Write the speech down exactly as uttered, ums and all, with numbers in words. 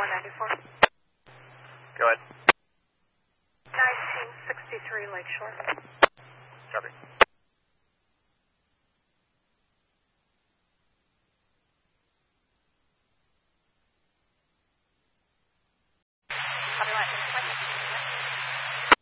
one ninety-four. Go ahead. nineteen sixty-three Lakeshore. Copy.